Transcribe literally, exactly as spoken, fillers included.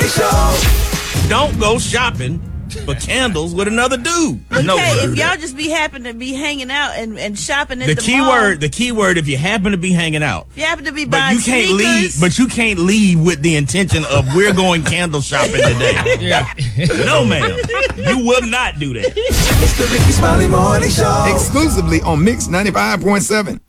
Morning Show. Don't go shopping for candles with another dude. Okay, No. if y'all just be happen to be hanging out and, and shopping at The the, key mall, word, the key word, if you happen to be hanging out, if you happen to be but buying you can't sneakers, leave. But you can't leave with the intention of we're going candle shopping today. Yeah. No, ma'am, you will not do that. It's the Ricky Smiley Morning Show. Exclusively on Mix ninety-five point seven.